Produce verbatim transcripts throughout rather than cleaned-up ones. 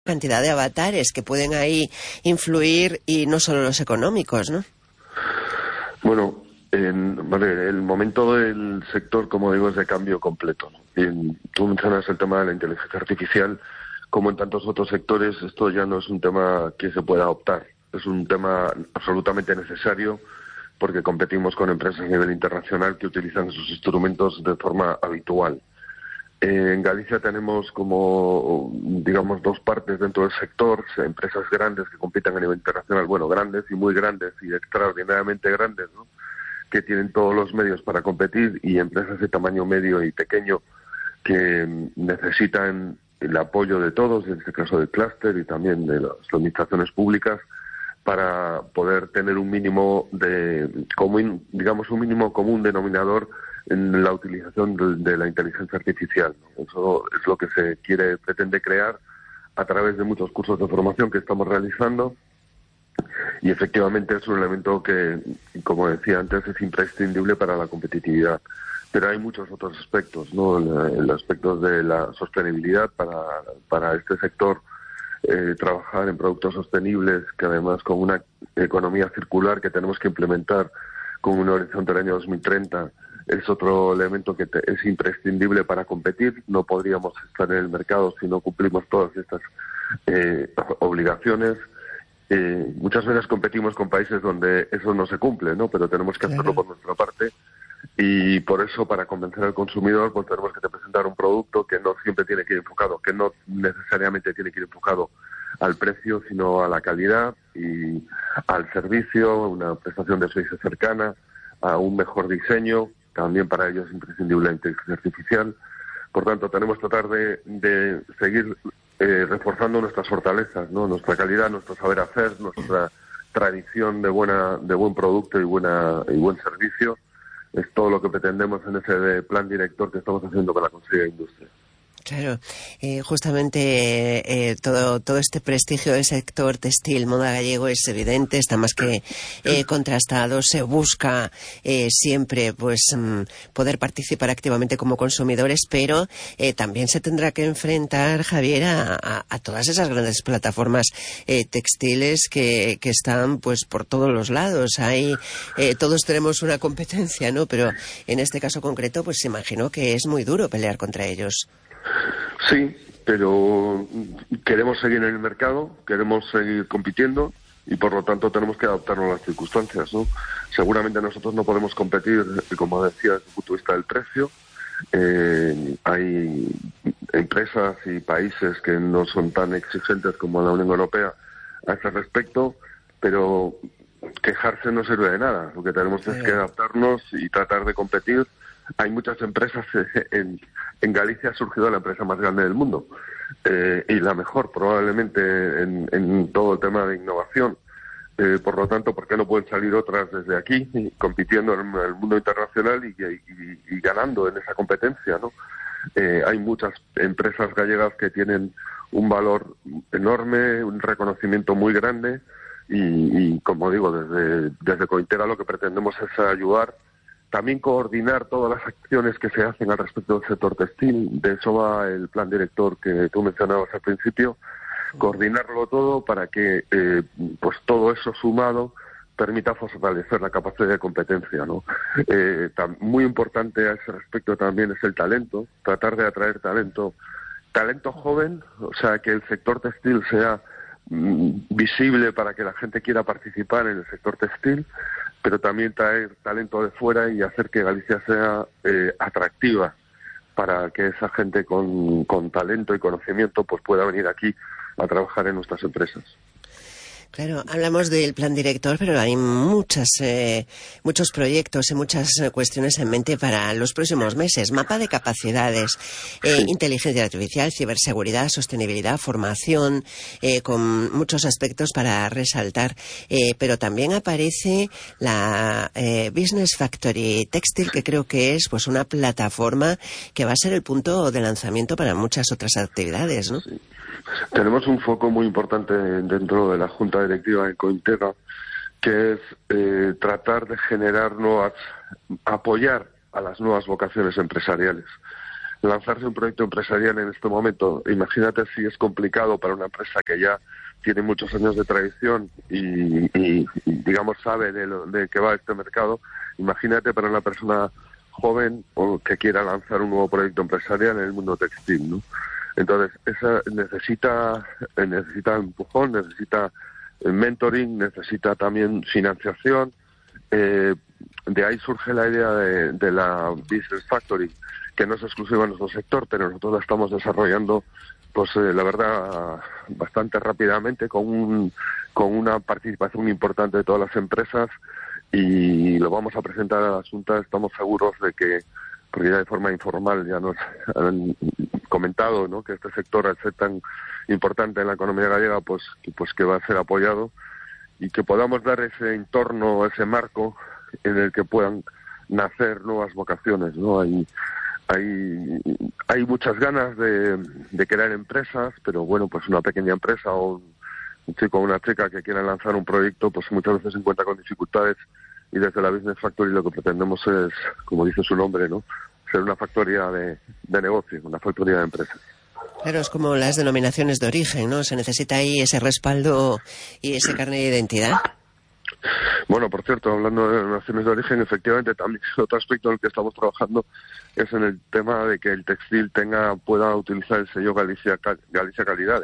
cantidad de avatares que pueden ahí influir y no solo los económicos, ¿no? Bueno, en, vale, el momento del sector, como digo, es de cambio completo, ¿no? En, tú mencionas el tema de la inteligencia artificial. Como en tantos otros sectores, esto ya no es un tema que se pueda optar. Es un tema absolutamente necesario porque competimos con empresas a nivel internacional que utilizan esos instrumentos de forma habitual. En Galicia tenemos como, digamos, dos partes dentro del sector, empresas grandes que compiten a nivel internacional, bueno, grandes y muy grandes y extraordinariamente grandes, ¿no?, que tienen todos los medios para competir, y empresas de tamaño medio y pequeño que necesitan el apoyo de todos, en este caso del clúster y también de las administraciones públicas, para poder tener un mínimo de, común, digamos, un mínimo común denominador en la utilización de, de la inteligencia artificial, ¿no? Eso es lo que se quiere, pretende crear a través de muchos cursos de formación que estamos realizando, y efectivamente es un elemento que, como decía antes, es imprescindible para la competitividad. Pero hay muchos otros aspectos, ¿no? El, el aspecto de la sostenibilidad para, para este sector, eh, trabajar en productos sostenibles, que además con una economía circular que tenemos que implementar con un horizonte del año dos mil treinta, es otro elemento que te, es imprescindible para competir. No podríamos estar en el mercado si no cumplimos todas estas eh, obligaciones. Eh, muchas veces competimos con países donde eso no se cumple, ¿no? Pero tenemos que hacerlo por nuestra parte, y por eso, para convencer al consumidor, pues tenemos que presentar un producto que no siempre tiene que ir enfocado, que no necesariamente tiene que ir enfocado al precio, sino a la calidad y al servicio, una prestación de servicio cercana, a un mejor diseño. También para ello es imprescindible la inteligencia artificial. Por tanto, tenemos que tratar de, de seguir eh, reforzando nuestras fortalezas, ¿no? Nuestra calidad, nuestro saber hacer, nuestra tradición de buena, de buen producto y buena y buen servicio. Es todo lo que pretendemos en ese plan director que estamos haciendo con la Consejería de Industria. Claro, eh, justamente eh, todo todo este prestigio del sector textil, moda gallego es evidente, está más que eh, contrastado. Se busca eh, siempre pues mm, poder participar activamente como consumidores, pero eh, también se tendrá que enfrentar, Javier, a, a, a todas esas grandes plataformas eh, textiles que, que están pues por todos los lados. Hay eh, todos tenemos una competencia, ¿no? Pero en este caso concreto, pues imagino que es muy duro pelear contra ellos. Sí, pero queremos seguir en el mercado, queremos seguir compitiendo, y por lo tanto tenemos que adaptarnos a las circunstancias, ¿no? Seguramente nosotros no podemos competir, como decía, desde el punto de vista del precio. Eh, hay empresas y países que no son tan exigentes como la Unión Europea a ese respecto, pero quejarse no sirve de nada. Lo que tenemos es que adaptarnos y tratar de competir. Hay muchas empresas. En, en Galicia ha surgido la empresa más grande del mundo, eh, y la mejor probablemente en, en todo el tema de innovación. Eh, por lo tanto, ¿por qué no pueden salir otras desde aquí, compitiendo en el mundo internacional y, y, y ganando en esa competencia, ¿no? Eh, hay muchas empresas gallegas que tienen un valor enorme, un reconocimiento muy grande, y, y como digo, desde, desde Cointera lo que pretendemos es ayudar, también coordinar todas las acciones que se hacen al respecto del sector textil. De eso va el plan director que tú mencionabas al principio, coordinarlo todo para que eh, pues todo eso sumado permita fortalecer la capacidad de competencia, ¿no? Eh, tam, muy importante a ese respecto también es el talento, tratar de atraer talento, talento joven, o sea, que el sector textil sea mm, visible para que la gente quiera participar en el sector textil, pero también traer talento de fuera y hacer que Galicia sea eh, atractiva para que esa gente con, con talento y conocimiento pues pueda venir aquí a trabajar en nuestras empresas. Claro, hablamos del plan director, pero hay muchas, eh, muchos proyectos y muchas cuestiones en mente para los próximos meses. Mapa de capacidades, eh, sí. Inteligencia artificial, ciberseguridad, sostenibilidad, formación, eh, con muchos aspectos para resaltar. Eh, pero también aparece la eh, Business Factory Textil, que creo que es pues una plataforma que va a ser el punto de lanzamiento para muchas otras actividades, ¿no? Sí. Tenemos un foco muy importante dentro de la Junta Directiva de Cointera, que es eh, tratar de generar nuevas, apoyar a las nuevas vocaciones empresariales. lanzarse un proyecto empresarial en este momento, imagínate si es complicado para una empresa que ya tiene muchos años de tradición y, y, y digamos, sabe de, lo, de qué va este mercado. Imagínate para una persona joven o que quiera lanzar un nuevo proyecto empresarial en el mundo textil, ¿no? Entonces, esa necesita, necesita empujón, necesita mentoring, necesita también financiación. Eh, de ahí surge la idea de, de la Business Factory, que no es exclusiva en nuestro sector, pero nosotros la estamos desarrollando, pues eh, la verdad, bastante rápidamente, con un, con una participación importante de todas las empresas, y lo vamos a presentar a la Junta. Estamos seguros de que, porque ya de forma informal ya nos han comentado, ¿no?, que este sector, al ser tan importante en la economía gallega, pues, pues que va a ser apoyado, y que podamos dar ese entorno, ese marco en el que puedan nacer nuevas vocaciones, ¿no? Hay, hay, hay muchas ganas de, de crear empresas, pero bueno, pues una pequeña empresa o un, un chico o una chica que quiera lanzar un proyecto, pues muchas veces se encuentra con dificultades, y desde la Business Factory lo que pretendemos es, como dice su nombre, ¿no?, ser una factoría de, de negocio, una factoría de empresas. Claro, es como las denominaciones de origen, ¿no? Se necesita ahí ese respaldo y ese carnet de identidad. Bueno, por cierto, hablando de denominaciones de origen, efectivamente también otro aspecto en el que estamos trabajando es en el tema de que el textil tenga pueda utilizar el sello Galicia, Galicia Calidad.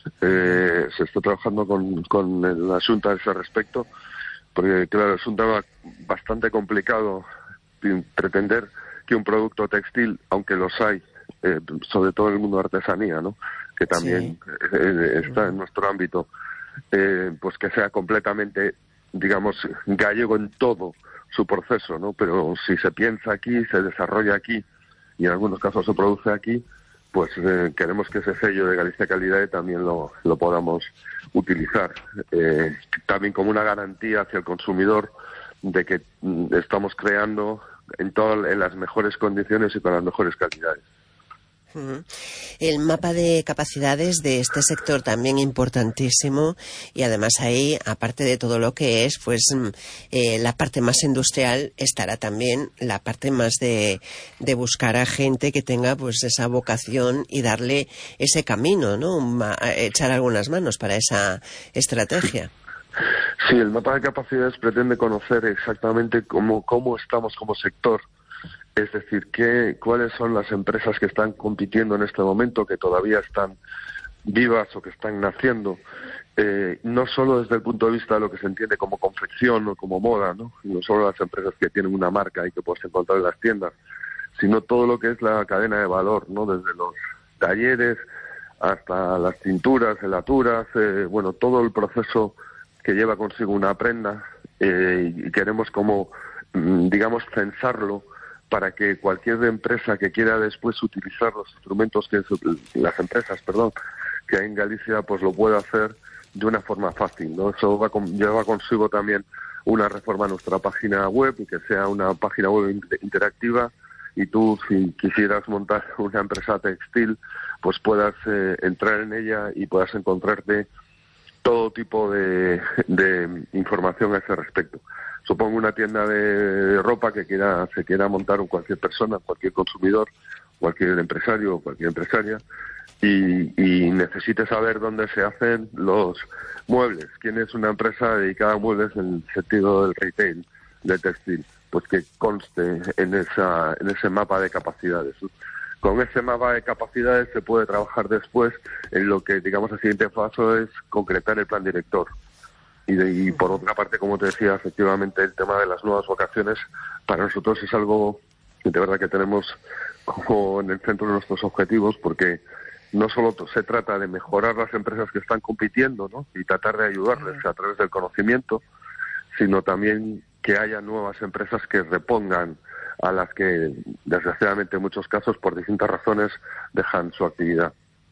Eh, se está trabajando con, con la Xunta a ese respecto, porque claro, es un tema bastante complicado pretender que un producto textil, aunque los hay, eh, sobre todo en el mundo de artesanía, ¿no?, que también sí. eh, está en nuestro ámbito, eh, pues que sea completamente, digamos, gallego en todo su proceso, ¿no? Pero si se piensa aquí, se desarrolla aquí y en algunos casos se produce aquí, pues eh, queremos que ese sello de Galicia Calidad también lo, lo podamos utilizar, eh, también como una garantía hacia el consumidor de que mm, estamos creando en, todo, en las mejores condiciones y con las mejores calidades. El mapa de capacidades de este sector también importantísimo, y además ahí, aparte de todo lo que es, pues eh, la parte más industrial, estará también la parte más de, de buscar a gente que tenga pues esa vocación y darle ese camino, ¿no?, echar algunas manos para esa estrategia. Sí, el mapa de capacidades pretende conocer exactamente cómo, cómo estamos como sector. Es decir, ¿qué, cuáles son las empresas que están compitiendo en este momento, que todavía están vivas o que están naciendo, eh, no solo desde el punto de vista de lo que se entiende como confección o como moda, ¿no?, no solo las empresas que tienen una marca y que puedes encontrar en las tiendas, sino todo lo que es la cadena de valor, ¿no?, desde los talleres hasta las tinturas, helaturas, eh, bueno, todo el proceso que lleva consigo una prenda, eh, y queremos como, digamos, censarlo para que cualquier empresa que quiera después utilizar los instrumentos que las empresas, perdón, que hay en Galicia, pues lo pueda hacer de una forma fácil, ¿no? Eso va con, lleva consigo también una reforma a nuestra página web, y que sea una página web interactiva, y tú, si quisieras montar una empresa textil, pues puedas eh, entrar en ella y puedas encontrarte todo tipo de, de información a ese respecto. Supongo una tienda de ropa que quiera se quiera montar cualquier persona, cualquier consumidor, cualquier empresario o cualquier empresaria, y, y necesite saber dónde se hacen los muebles, quién es una empresa dedicada a muebles en el sentido del retail, del textil, pues que conste en esa en ese mapa de capacidades. Con ese mapa de capacidades se puede trabajar después en lo que, digamos, el siguiente paso es concretar el plan director. Y, de, y por otra parte, como te decía, efectivamente el tema de las nuevas vocaciones para nosotros es algo que de verdad que tenemos como en el centro de nuestros objetivos, porque no solo se trata de mejorar las empresas que están compitiendo, ¿no?, y tratar de ayudarles a través del conocimiento, sino también que haya nuevas empresas que repongan a las que, desgraciadamente en muchos casos, por distintas razones, dejan su actividad.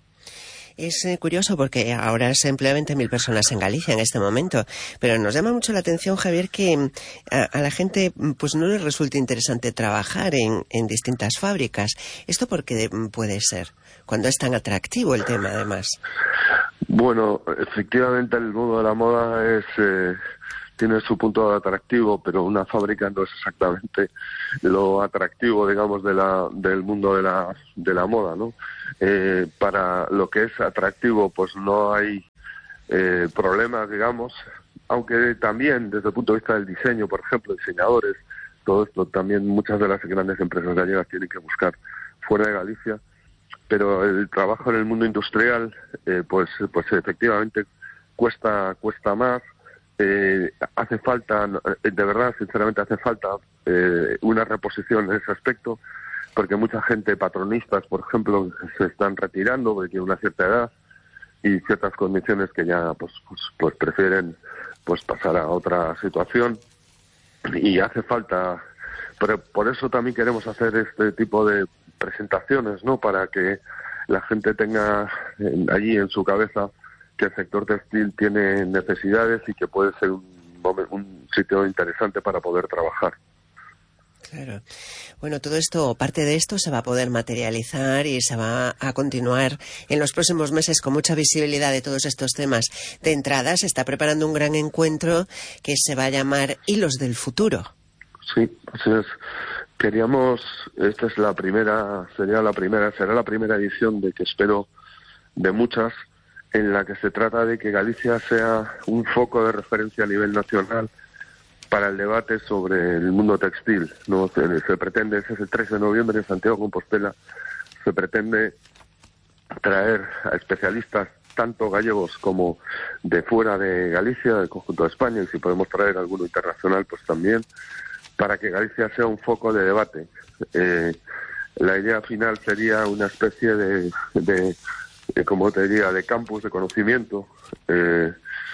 Es eh, curioso porque ahora se emplean veinte mil personas en Galicia en este momento, pero nos llama mucho la atención, Javier, que a, a la gente pues no les resulta interesante trabajar en, en distintas fábricas. ¿Esto por qué puede ser? Cuando es tan atractivo el tema, además. Bueno, efectivamente el mundo de la moda es, eh, tiene su punto atractivo, pero una fábrica no es exactamente lo atractivo, digamos, de la, del mundo de la, de la moda, ¿no? Eh, para lo que es atractivo, pues no hay eh, problemas, digamos, aunque también desde el punto de vista del diseño, por ejemplo, diseñadores, todo esto también muchas de las grandes empresas gallegas tienen que buscar fuera de Galicia, pero el trabajo en el mundo industrial, eh, pues, pues efectivamente cuesta, cuesta más. Eh, hace falta, de verdad, sinceramente hace falta eh, una reposición en ese aspecto, porque mucha gente, patronistas, por ejemplo, se están retirando porque tienen una cierta edad y ciertas condiciones que ya pues pues, pues prefieren pues pasar a otra situación, y hace falta, pero por eso también queremos hacer este tipo de presentaciones, ¿no? Para que la gente tenga en, allí en su cabeza que el sector textil tiene necesidades y que puede ser un, un sitio interesante para poder trabajar. Claro. Bueno, todo esto, parte de esto se va a poder materializar y se va a continuar en los próximos meses con mucha visibilidad de todos estos temas. De entrada, se está preparando un gran encuentro que se va a llamar Hilos del Futuro. Sí, así es. Queríamos, esta es la primera, sería la primera, será la primera edición de que espero de muchas, en la que se trata de que Galicia sea un foco de referencia a nivel nacional para el debate sobre el mundo textil, ¿no? Se, se pretende, ese es el tres de noviembre en Santiago de Compostela, se pretende traer a especialistas tanto gallegos como de fuera de Galicia, del conjunto de España, y si podemos traer alguno internacional, pues también, para que Galicia sea un foco de debate. Eh, la idea final sería una especie de, de, de como te diría, de campus de conocimiento, eh,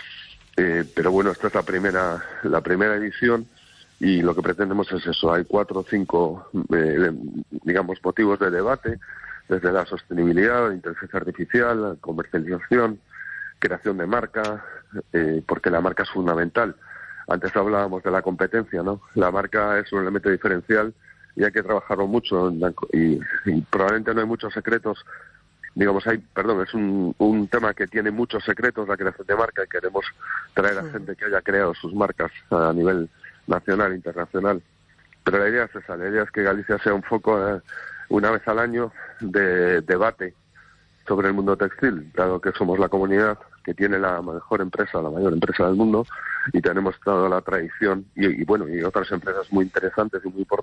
Eh, pero bueno, esta es la primera la primera edición y lo que pretendemos es eso. Hay cuatro o cinco, eh, digamos, motivos de debate, desde la sostenibilidad, la inteligencia artificial, la comercialización, creación de marca, eh, porque la marca es fundamental. Antes hablábamos de la competencia, ¿no? La marca es un elemento diferencial y hay que trabajarlo mucho y, y probablemente no hay muchos secretos. Digamos, hay, perdón, es un, un tema que tiene muchos secretos, la creación de marca, y queremos traer a gente que haya creado sus marcas a nivel nacional, internacional. Pero la idea es esa, la idea es que Galicia sea un foco eh, una vez al año de debate sobre el mundo textil, dado que somos la comunidad que tiene la mejor empresa, la mayor empresa del mundo, y tenemos toda la tradición, y, y bueno, y otras empresas muy interesantes y muy importantes